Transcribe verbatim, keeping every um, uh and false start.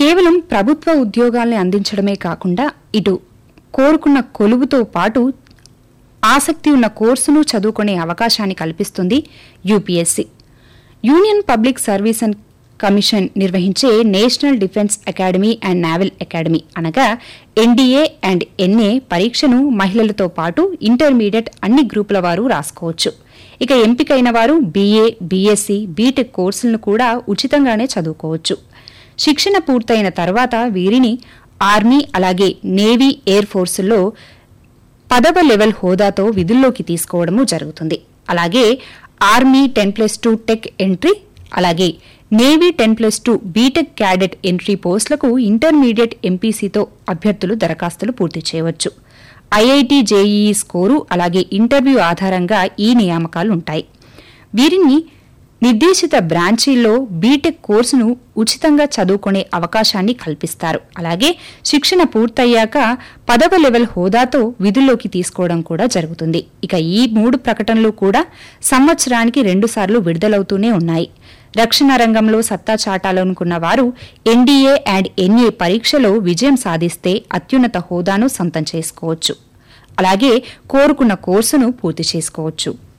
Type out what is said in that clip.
కేవలం ప్రభుత్వ ఉద్యోగాల్ని అందించడమే కాకుండా ఇటు కోరుకున్న కొలువుతో పాటు ఆసక్తి ఉన్న కోర్సును చదువుకునే అవకాశాన్ని కల్పిస్తుంది UPSC. Union public service and commission నిర్వహించే national defence academy and naval academy అనగా ఎన్డీఏ అండ్ ఎన్ఏ పరీక్షను మహిళలతో పాటు ఇంటర్మీడియట్ అన్ని గ్రూపుల వారు రాసుకోవచ్చు. ఇక ఎంపికైన వారు బీఏ, బీఎస్సీ, బీటెక్ కోర్సులను కూడా ఉచితంగానే చదువుకోవచ్చు. శిక్షణ పూర్తయిన తర్వాత వీరిని ఆర్మీ అలాగే నేవీ, ఎయిర్ ఫోర్సుల్లో పదవ లెవెల్ హోదాతో విధుల్లోకి తీసుకోవడము జరుగుతుంది. అలాగే army ten plus two tech entry అలాగే navy ten plus two BTech cadet entry పోస్టులకు ఇంటర్మీడియట్ ఎంపీసీతో అభ్యర్థులు దరఖాస్తులు పూర్తి చేయవచ్చు. ఐఐటీ జేఈఈ స్కోరు అలాగే ఇంటర్వ్యూ ఆధారంగా ఈ నియామకాలు ఉంటాయి. వీరిని నిర్దేశిత బ్రాంచీల్లో బీటెక్ కోర్సును ఉచితంగా చదువుకునే అవకాశాన్ని కల్పిస్తారు. అలాగే శిక్షణ పూర్తయ్యాక పదవ లెవెల్ హోదాతో విధుల్లోకి తీసుకోవడం కూడా జరుగుతుంది. ఇక ఈ మూడు ప్రకటనలు కూడా సంవత్సరానికి రెండుసార్లు విడుదలవుతూనే ఉన్నాయి. రక్షణ రంగంలో సత్తా చాటాలనుకున్న వారు ఎన్డీఏ అండ్ ఎన్ఏ పరీక్షలో విజయం సాధిస్తే అత్యున్నత హోదాను సొంతం చేసుకోవచ్చు. అలాగే కోరుకున్న కోర్సును పూర్తి చేసుకోవచ్చు.